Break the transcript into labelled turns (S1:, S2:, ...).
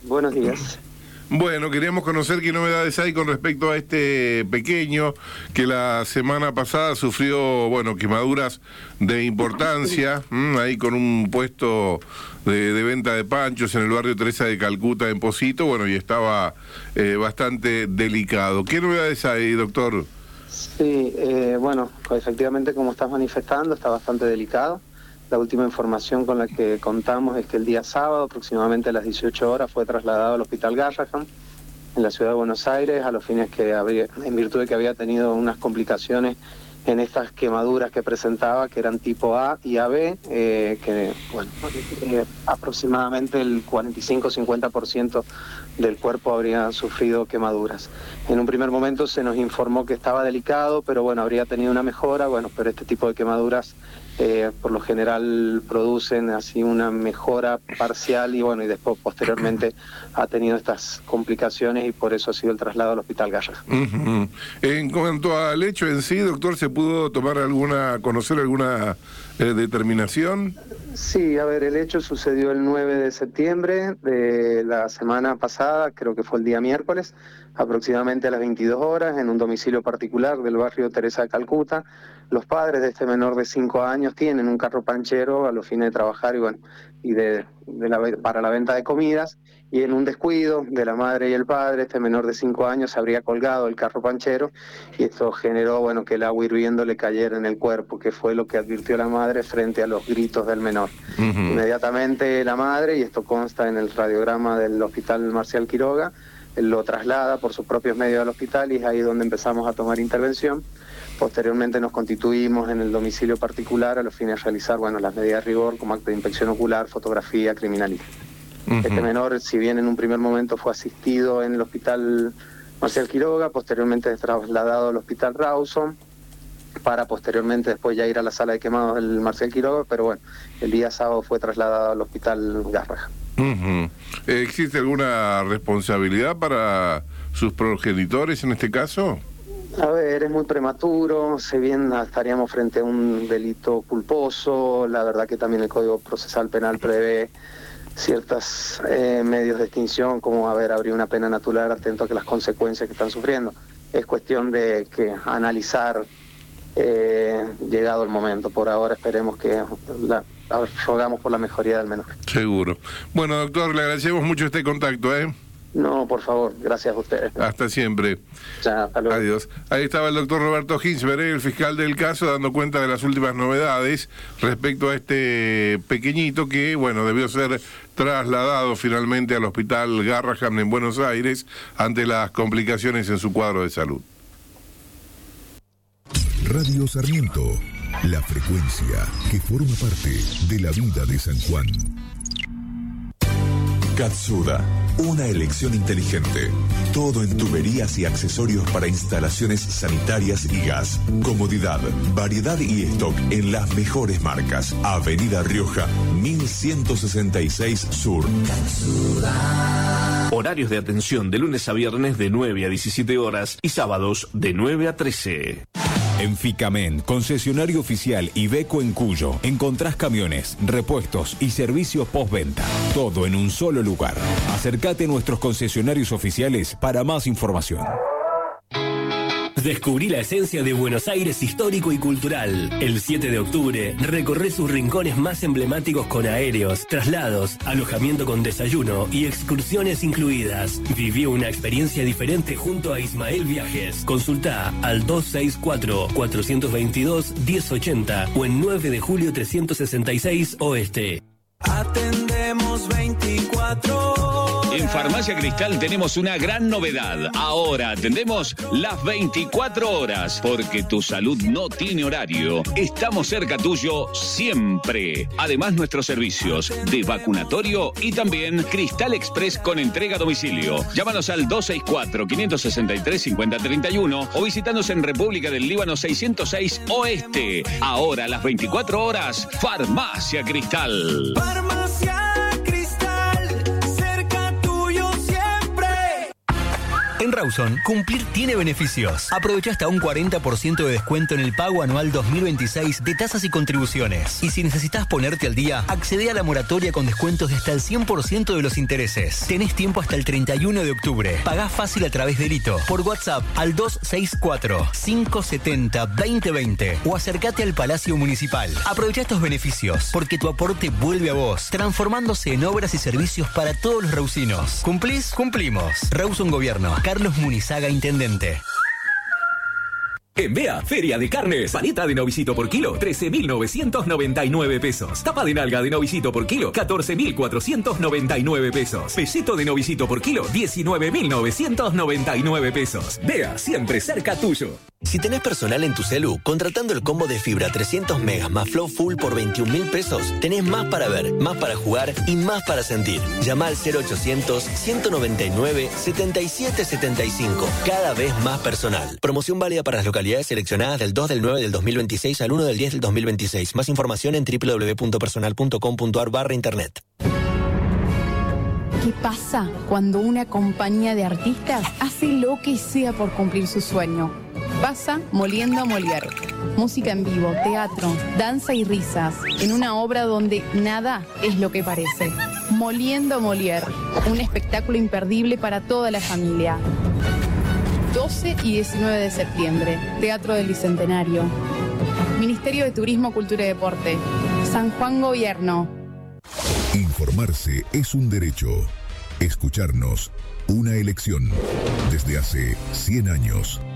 S1: Buenos días.
S2: Bueno, queríamos conocer qué novedades hay con respecto a este pequeño que la semana pasada sufrió, quemaduras de importancia, ahí con un puesto de venta de panchos en el barrio Teresa de Calcuta, en Pocito, y estaba bastante delicado. ¿Qué novedades hay, doctor?
S1: Sí, efectivamente, como estás manifestando, está bastante delicado. La última información con la que contamos es que el día sábado, aproximadamente a las 18 horas, fue trasladado al Hospital Garrahan, en la ciudad de Buenos Aires, a los fines en virtud de que había tenido unas complicaciones en estas quemaduras que presentaba, que eran tipo A y AB, aproximadamente el 45-50% del cuerpo habría sufrido quemaduras. En un primer momento se nos informó que estaba delicado, pero habría tenido una mejora, pero este tipo de quemaduras por lo general producen así una mejora parcial y después posteriormente ha tenido estas complicaciones y por eso ha sido el traslado al Hospital Garrahan.
S2: En cuanto al hecho en sí, doctor, ¿se pudo conocer alguna determinación?
S1: Sí, el hecho sucedió el 9 de septiembre de la semana pasada, creo que fue el día miércoles, aproximadamente a las 22 horas, en un domicilio particular del barrio Teresa de Calcuta. Los padres de este menor de 5 años tienen un carro panchero a los fines de trabajar para la venta de comidas, y en un descuido de la madre y el padre, este menor de 5 años se habría colgado el carro panchero y esto generó que el agua hirviendo le cayera en el cuerpo, que fue lo que advirtió la madre frente a los gritos del menor. Inmediatamente la madre, y esto consta en el radiograma del Hospital Marcial Quiroga, lo traslada por sus propios medios al hospital y es ahí donde empezamos a tomar intervención. Posteriormente nos constituimos en el domicilio particular a los fines de realizar las medidas de rigor como acto de inspección ocular, fotografía, criminalística. Este menor, si bien en un primer momento fue asistido en el Hospital Marcial Quiroga, posteriormente es trasladado al Hospital Rawson, para posteriormente después ya ir a la sala de quemados del Marcial Quiroga, pero el día sábado fue trasladado al Hospital Garrahan.
S2: ¿Existe alguna responsabilidad para sus progenitores en este caso?
S1: Es muy prematuro, si bien estaríamos frente a un delito culposo, la verdad que también el Código Procesal Penal prevé ciertos medios de extinción, como habría una pena natural atento a que las consecuencias que están sufriendo. Es cuestión de analizar llegado el momento. Por ahora esperemos que rogamos por la mejoría del menor.
S2: Seguro. Bueno, doctor, le agradecemos mucho este contacto,
S1: No, por favor, gracias a ustedes.
S2: Hasta siempre.
S1: Ya, hasta luego.
S2: Adiós. Ahí estaba el doctor Roberto Ginsberg, el fiscal del caso, dando cuenta de las últimas novedades respecto a este pequeñito que, debió ser trasladado finalmente al Hospital Garrahan en Buenos Aires ante las complicaciones en su cuadro de salud.
S3: Radio Sarmiento, la frecuencia que forma parte de la vida de San Juan.
S4: Katsuda, una elección inteligente. Todo en tuberías y accesorios para instalaciones sanitarias y gas. Comodidad, variedad y stock en las mejores marcas. Avenida Rioja, 1166 Sur. Katsuda.
S5: Horarios de atención de lunes a viernes de 9 a 17 horas y sábados de 9 a 13.
S6: En Ficamen, concesionario oficial Iveco en Cuyo, encontrás camiones, repuestos y servicios postventa. Todo en un solo lugar. Acércate a nuestros concesionarios oficiales para más información.
S7: Descubrí la esencia de Buenos Aires histórico y cultural. El 7 de octubre recorré sus rincones más emblemáticos con aéreos, traslados, alojamiento con desayuno y excursiones incluidas. Viví una experiencia diferente junto a Ismael Viajes. Consulta al 264-422-1080 o en 9 de julio 366 Oeste.
S8: Atendemos 24 horas.
S9: En Farmacia Cristal tenemos una gran novedad. Ahora atendemos las 24 horas, porque tu salud no tiene horario. Estamos cerca tuyo siempre. Además, nuestros servicios de vacunatorio y también Cristal Express con entrega a domicilio. Llámanos al 264-563-5031 o visítanos en República del Líbano 606 Oeste. Ahora, las 24 horas, Farmacia Cristal.
S8: Farmacia Cristal, cerca tuyo siempre.
S7: En
S10: Rawson, cumplir tiene beneficios. Aprovecha hasta un 40% de descuento en el pago anual 2026 de tasas y contribuciones. Y si necesitas ponerte al día, accede a la moratoria con descuentos de hasta el 100% de los intereses. Tenés tiempo hasta el 31 de octubre. Pagá fácil a través de Lito, por WhatsApp al 264-570-2020 o acércate al Palacio Municipal. Aprovecha estos beneficios, porque tu aporte vuelve a vos, transformándose en obras y servicios para todos los reusinos. ¿Cumplís? Cumplimos. Rawson Gobierno. Carlos Munizaga, Intendente.
S11: En Bea, Feria de Carnes. Paleta de novicito por kilo, 13.999 pesos. Tapa de nalga de novicito por kilo, 14.499 pesos. Pesito de novicito por kilo, 19.999 pesos. Bea, siempre cerca tuyo.
S12: Si tenés personal en tu celu, contratando el combo de fibra 300 megas más Flow Full por 21.000 pesos, tenés más para ver, más para jugar y más para sentir. Llama al 0800-199-7775. Cada vez más personal. Promoción válida para las localidades seleccionadas del 2 del 9 del 2026 al 1 del 10 del 2026. Más información en www.personal.com.ar/internet.
S13: ¿Qué pasa cuando una compañía de artistas hace lo que sea por cumplir su sueño? Pasa Moliendo a Molière. Música en vivo, teatro, danza y risas, en una obra donde nada es lo que parece. Moliendo a Molière, un espectáculo imperdible para toda la familia. 12 y 19 de septiembre, Teatro del Bicentenario. Ministerio de Turismo, Cultura y Deporte. San Juan Gobierno.
S3: Informarse es un derecho. Escucharnos, una elección. Desde hace 100 años.